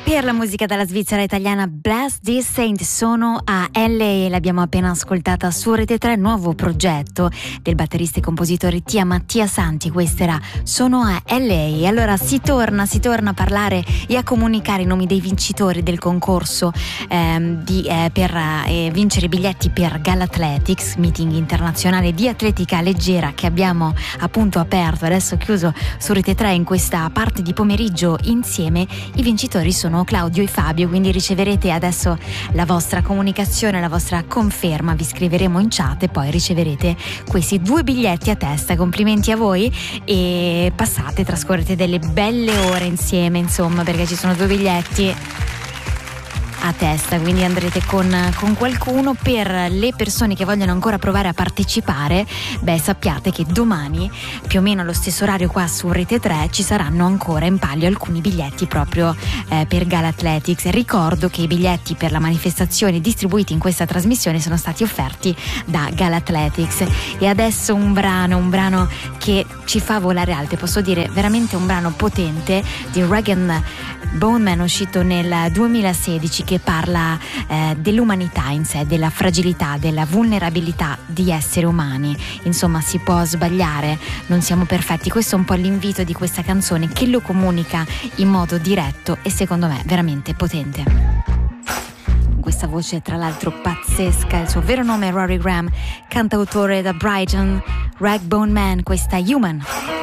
Per la musica dalla Svizzera italiana Bless This Saint sono a LA, l'abbiamo appena ascoltata su Rete 3, nuovo progetto del batterista e compositore Tia Mattia Santi. Questa era Sono a LA. Allora si torna a parlare e a comunicare i nomi dei vincitori del concorso per vincere i biglietti per Galathletics, meeting internazionale di atletica leggera che abbiamo appunto aperto, adesso chiuso su Rete 3 in questa parte di pomeriggio insieme. I vincitori sono Claudio e Fabio, quindi riceverete adesso la vostra comunicazione, la vostra conferma, vi scriveremo in chat e poi riceverete questi 2 biglietti a testa. Complimenti a voi e trascorrete delle belle ore insieme, insomma, perché ci sono 2 biglietti a testa, quindi andrete con qualcuno. Per le persone che vogliono ancora provare a partecipare, sappiate che domani più o meno allo stesso orario qua su Rete 3 ci saranno ancora in palio alcuni biglietti proprio per Galathletics. Ricordo che i biglietti per la manifestazione distribuiti in questa trasmissione sono stati offerti da Galathletics. E adesso un brano che ci fa volare alte, posso dire veramente un brano potente di Rag & Bone Man, uscito nel 2016, che parla dell'umanità in sé, della fragilità, della vulnerabilità di esseri umani. Insomma, si può sbagliare, non siamo perfetti. Questo è un po' l'invito di questa canzone, che lo comunica in modo diretto e secondo me veramente potente. Questa voce tra l'altro pazzesca, il suo vero nome è Rory Graham, cantautore da Brighton, Rag & Bone Man, questa Human.